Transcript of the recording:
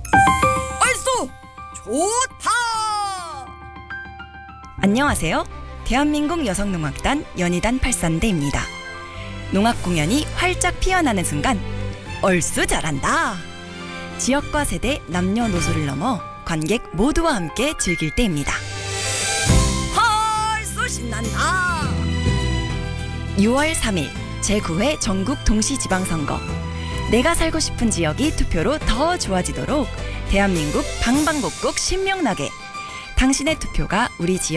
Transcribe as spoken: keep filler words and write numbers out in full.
얼쑤 좋다. 안녕하세요. 대한민국 여성농악단 연희단 팔산대입니다. 농악 공연이 활짝 피어나는 순간 얼쑤 잘한다. 지역과 세대, 남녀노소를 넘어 관객 모두와 함께 즐길 때입니다. 얼쑤 신난다. 유월 삼일 제구 회 전국 동시지방선거. 내가 살고 싶은 지역이 투표로 더 좋아지도록 대한민국 방방곡곡 신명나게 당신의 투표가 우리 지역